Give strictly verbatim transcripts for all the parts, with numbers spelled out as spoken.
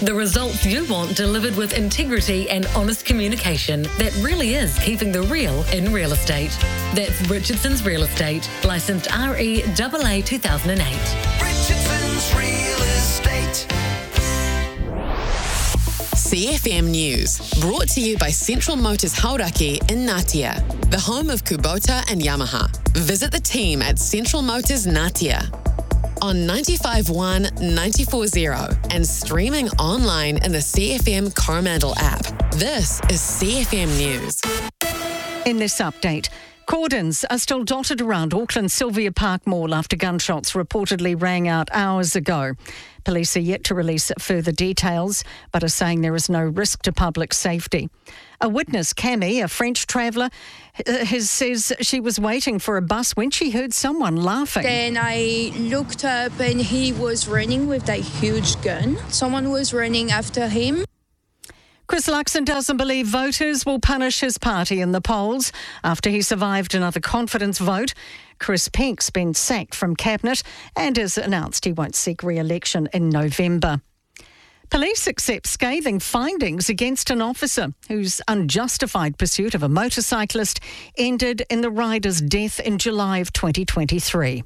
The results you want delivered with integrity and honest communication that really is keeping the real in real estate. That's Richardson's Real Estate, licensed R E A A two thousand eight. Richardson's Real Estate. C F M News, brought to you by Central Motors Hauraki in Ngatea, the home of Kubota and Yamaha. Visit the team at Central Motors Ngatea on ninety-five point one, ninety-four point zero and streaming online in the C F M Coromandel app. This is C F M News. In this update, cordons are still dotted around Auckland's Sylvia Park Mall after gunshots reportedly rang out hours ago. Police are yet to release further details, but are saying there is no risk to public safety. A witness, Cammy, a French traveller, has, says she was waiting for a bus when she heard someone laughing. Then I looked up and he was running with that huge gun. Someone was running after him. Chris Luxon doesn't believe voters will punish his party in the polls after he survived another confidence vote. Chris Penk's been sacked from Cabinet and has announced he won't seek re-election in November. Police accept scathing findings against an officer whose unjustified pursuit of a motorcyclist ended in the rider's death in July of twenty twenty-three.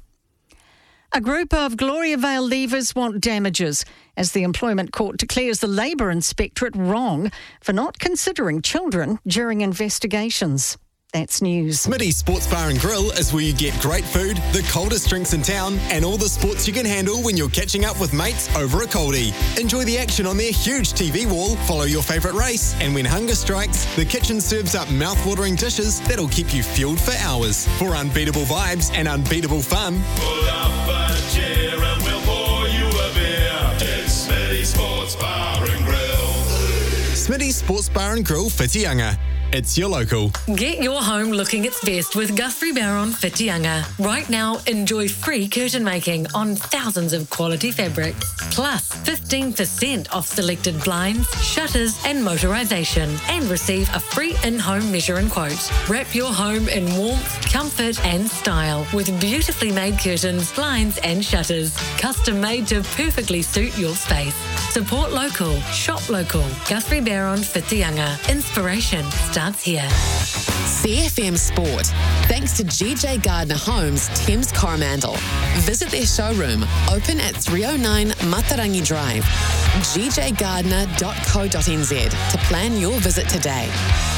A group of Gloria Vale leavers want damages as the Employment Court declares the Labour Inspectorate wrong for not considering children during investigations. That's news. Smitty's Sports Bar and Grill is where you get great food, the coldest drinks in town, and all the sports you can handle when you're catching up with mates over a coldie. Enjoy the action on their huge T V wall, follow your favourite race, and when hunger strikes, the kitchen serves up mouth-watering dishes that'll keep you fueled for hours. For unbeatable vibes and unbeatable fun, pull up a chair and we'll pour you a beer. It's Smitty's Sports Bar and Grill. Smitty's Sports Bar and Grill, Whitianga. It's your local. Get your home looking its best with Guthrie Barron Whitianga. Right now, enjoy free curtain making on thousands of quality fabrics. Plus, fifteen percent off selected blinds, shutters and motorisation. And receive a free in-home measure and quote. Wrap your home in warmth, comfort and style with beautifully made curtains, blinds and shutters. Custom made to perfectly suit your space. Support local. Shop local. Guthrie Barron Whitianga. Inspiration starts here. C F M Sport, thanks to G J Gardner Homes, Thames Coromandel. Visit their showroom, open at three oh nine Matarangi Drive, g j gardner dot co dot n z to plan your visit today.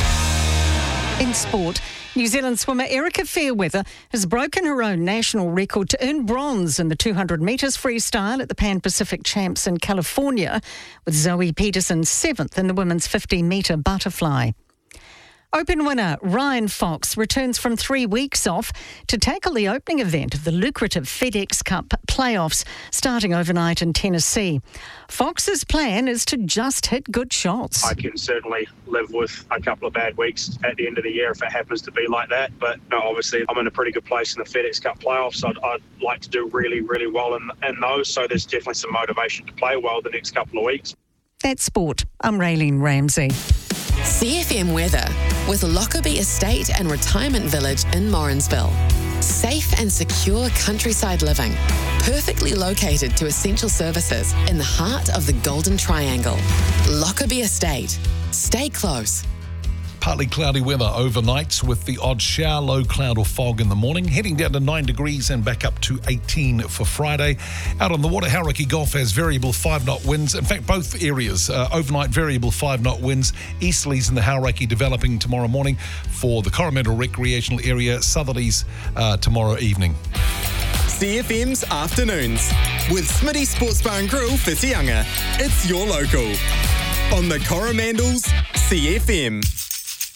In sport, New Zealand swimmer Erica Fairweather has broken her own national record to earn bronze in the two hundred metres freestyle at the Pan Pacific Champs in California, with Zoe Peterson seventh in the women's fifteen metre butterfly. Open winner Ryan Fox returns from three weeks off to tackle the opening event of the lucrative FedEx Cup playoffs starting overnight in Tennessee. Fox's plan is to just hit good shots. I can certainly live with a couple of bad weeks at the end of the year if it happens to be like that. But no, obviously I'm in a pretty good place in the FedEx Cup playoffs. I'd, I'd like to do really, really well in, in those. So there's definitely some motivation to play well the next couple of weeks. That's sport. I'm Raylene Ramsey. C F M weather with Lockerbie Estate and Retirement Village in Morrinsville. Safe and secure countryside living, perfectly located to essential services in the heart of the Golden Triangle. Lockerbie Estate. Stay close. Partly cloudy weather overnight with the odd shower, low cloud or fog in the morning. Heading down to nine degrees and back up to eighteen for Friday. Out on the water, Hauraki Gulf has variable five-knot winds. In fact, both areas, uh, overnight variable five-knot winds. Easterlies in the Hauraki developing tomorrow morning. For the Coromandel Recreational Area, southerlies uh, tomorrow evening. C F M's Afternoons with Smitty Sports Bar and Grill, Whitianga. It's your local. On the Coromandel's C F M.